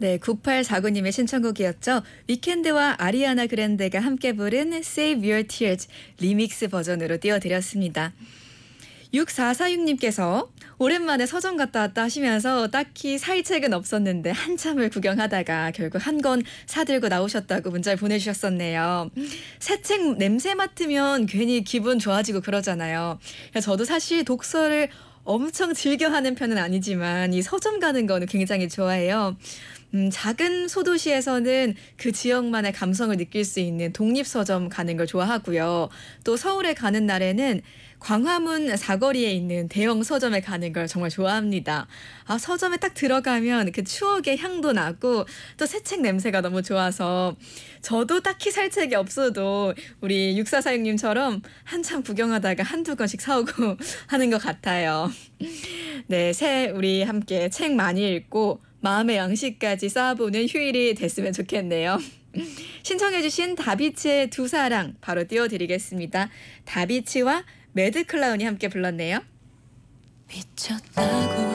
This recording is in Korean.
네, 9849님의 신청곡이었죠. 위켄드와 아리아나 그란데가 함께 부른 Save Your Tears 리믹스 버전으로 띄워드렸습니다. 6446님께서 오랜만에 서점 갔다 왔다 하시면서 딱히 살 책은 없었는데 한참을 구경하다가 결국 한 권 사들고 나오셨다고 문자를 보내주셨었네요. 새 책 냄새 맡으면 괜히 기분 좋아지고 그러잖아요. 저도 사실 독서를 엄청 즐겨하는 편은 아니지만 이 서점 가는 거는 굉장히 좋아해요. 작은 소도시에서는 그 지역만의 감성을 느낄 수 있는 독립서점 가는 걸 좋아하고요. 또 서울에 가는 날에는 광화문 사거리에 있는 대형 서점에 가는 걸 정말 좋아합니다. 서점에 딱 들어가면 그 추억의 향도 나고 또 새 책 냄새가 너무 좋아서 저도 딱히 살 책이 없어도 우리 6446님처럼 한참 구경하다가 한두 권씩 사오고 하는 것 같아요. 네, 우리 함께 책 많이 읽고 마음의 양식까지 쌓아보는 휴일이 됐으면 좋겠네요. 신청해주신 다비치의 두 사랑 바로 띄워드리겠습니다. 다비치와 매드클라운이 함께 불렀네요. 미쳤다고